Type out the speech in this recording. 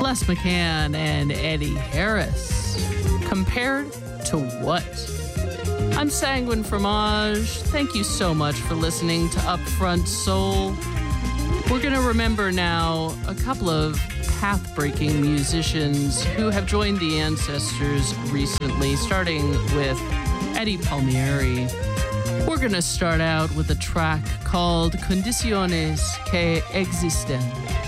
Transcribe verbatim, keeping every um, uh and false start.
Les McCann and Eddie Harris. Compared to what? I'm Sanguine Fromage. Thank you so much for listening to Upfront Soul. We're going to remember now a couple of path-breaking musicians who have joined the Ancestors recently, starting with Eddie Palmieri. We're going to start out with a track called Condiciones que Existen